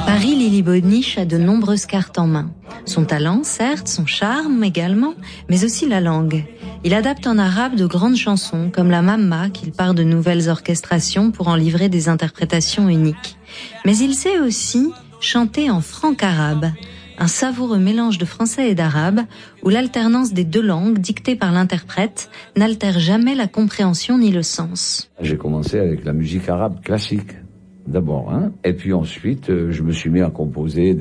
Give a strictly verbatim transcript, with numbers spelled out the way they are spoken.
Paris, Lily Bonniche a de nombreuses cartes en main. Son talent, certes, son charme également, mais aussi la langue. Il adapte en arabe de grandes chansons, comme la Mamma, qu'il part de nouvelles orchestrations pour en livrer des interprétations uniques. Mais il sait aussi chanter en franc-arabe, un savoureux mélange de français et d'arabe, où l'alternance des deux langues, dictée par l'interprète, n'altère jamais la compréhension ni le sens. J'ai commencé avec la musique arabe classique, d'abord, hein, et puis ensuite, je me suis mis à composer